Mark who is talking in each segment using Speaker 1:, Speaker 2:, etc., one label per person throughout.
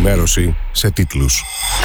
Speaker 1: ενημέρωση σε τίτλους.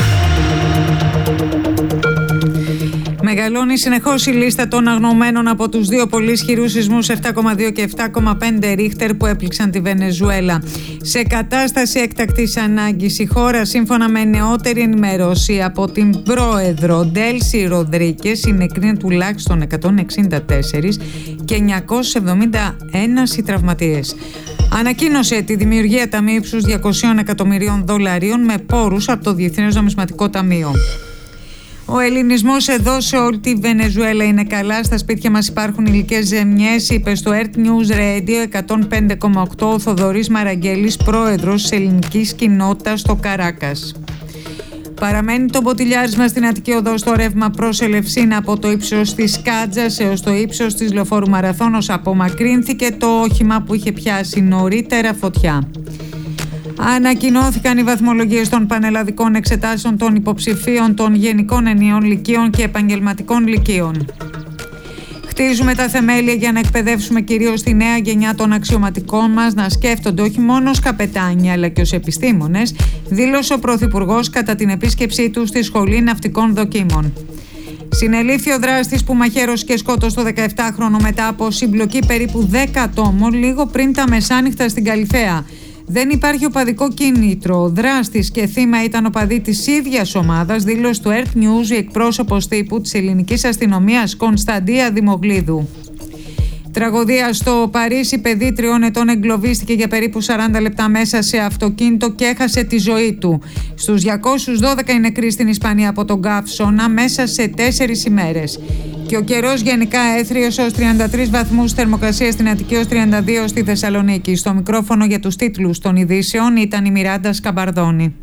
Speaker 2: Μεγαλώνει συνεχώς η λίστα των αγνοωμένων από τους δύο πολύ ισχυρούς σεισμούς 7,2 και 7,5 ρίχτερ που έπληξαν τη Βενεζουέλα. Σε κατάσταση έκτακτης ανάγκης, η χώρα, σύμφωνα με νεότερη ενημέρωση από την πρόεδρο Ντέλσι Ροδρίκες, είναι νεκροί τουλάχιστον 164 και 971 οι τραυματίες. Ανακοίνωσε τη δημιουργία ταμείου ύψους $200 εκατομμυρίων με πόρους από το Διεθνές Νομισματικό Ταμείο. Ο ελληνισμός εδώ σε όλη τη Βενεζουέλα είναι καλά. Στα σπίτια μας υπάρχουν υλικές ζημιές, είπε στο Earth News Radio 105,8 ο Θοδωρής Μαραγγέλης, πρόεδρος της ελληνικής κοινότητας στο Καράκας. Παραμένει το μποτιλιάρισμα στην Αττική Οδό στο ρεύμα προς Ελευσίνα από το ύψος της Κάτζας έως το ύψος της Λεωφόρου Μαραθώνος. Απομακρύνθηκε το όχημα που είχε πιάσει νωρίτερα φωτιά. Ανακοινώθηκαν οι βαθμολογίες των πανελλαδικών εξετάσεων των υποψηφίων των γενικών ενιών λυκείων και επαγγελματικών λυκείων. Χτίζουμε τα θεμέλια για να εκπαιδεύσουμε κυρίως τη νέα γενιά των αξιωματικών μας να σκέφτονται όχι μόνο ως καπετάνοι αλλά και ως επιστήμονες, δήλωσε ο Πρωθυπουργός κατά την επίσκεψή του στη Σχολή Ναυτικών Δοκίμων. Συνελήφθη ο δράστης που μαχαίρωσε και σκότωσε το 17χρονο μετά από συμπλοκή περίπου 10 ατόμων λίγο πριν τα μεσάνυχτα στην Καλιθέα. Δεν υπάρχει οπαδικό κίνητρο. Ο δράστης και θύμα ήταν οπαδοί της ίδιας ομάδας, δήλωσε στο Earth News η εκπρόσωπος τύπου της ελληνικής αστυνομίας Κωνσταντία Δημογλίδου. Τραγωδία στο Παρίσι, παιδί 3 ετών εγκλωβίστηκε για περίπου 40 λεπτά μέσα σε αυτοκίνητο και έχασε τη ζωή του. Στους 212 οι νεκροί στην Ισπανία από τον καύσωνα μέσα σε 4 ημέρες. Και ο καιρός γενικά έθριος ως 33 βαθμούς, θερμοκρασία στην Αττική ως 32 στη Θεσσαλονίκη. Στο μικρόφωνο για τους τίτλους των ειδήσεων ήταν η Μιράντα Σκαμπαρδόνη.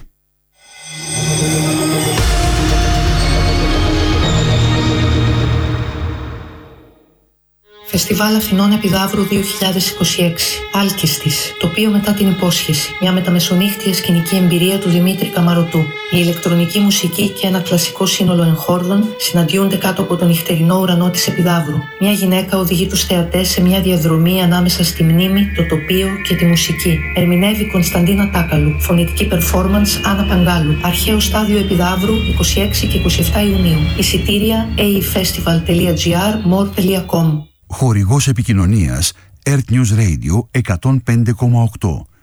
Speaker 3: Φεστιβάλ Αθηνών Επιδαύρου 2026. Άλκηστης. Τοπίο μετά την υπόσχεση. Μια μεταμεσονύχτια σκηνική εμπειρία του Δημήτρη Καμαρωτού. Η ηλεκτρονική μουσική και ένα κλασικό σύνολο εγχόρδων συναντιούνται κάτω από τον νυχτερινό ουρανό της Επιδαύρου. Μια γυναίκα οδηγεί τους θεατές σε μια διαδρομή ανάμεσα στη μνήμη, το τοπίο και τη μουσική. Ερμηνεύει Κωνσταντίνα Τάκαλου. Φωνητική performance Άννα Παγκάλου. Αρχαίο στάδιο Επιδαύρου 26 και 27 Ιουνίου. Εισιτήρια aefestival.gr, more.com.
Speaker 4: Χορηγός επικοινωνίας Earth News Radio 105,8.